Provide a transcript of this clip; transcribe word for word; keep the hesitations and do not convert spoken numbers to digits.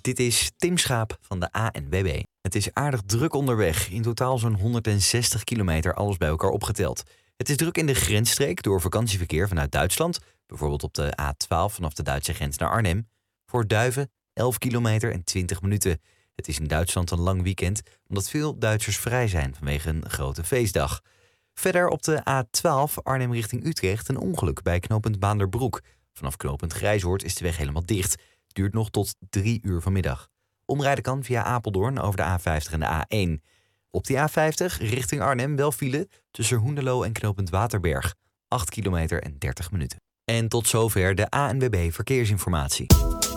Dit is Tim Schaap van de A N W B. Het is aardig druk onderweg. In totaal zo'n honderdzestig kilometer, alles bij elkaar opgeteld. Het is druk in de grensstreek door vakantieverkeer vanuit Duitsland. Bijvoorbeeld op de A twaalf vanaf de Duitse grens naar Arnhem. Voor Duiven elf kilometer en twintig minuten. Het is in Duitsland een lang weekend, omdat veel Duitsers vrij zijn vanwege een grote feestdag. Verder op de A twaalf Arnhem richting Utrecht een ongeluk bij knooppunt Baanderbroek. Vanaf knooppunt Grijzoord is de weg helemaal dicht. Duurt nog tot drie uur vanmiddag. Omrijden kan via Apeldoorn over de A vijftig en de A één. Op de A vijftig richting Arnhem wel file tussen Hoenderloo en knooppunt Waterberg. acht kilometer en dertig minuten. En tot zover de A N W B Verkeersinformatie.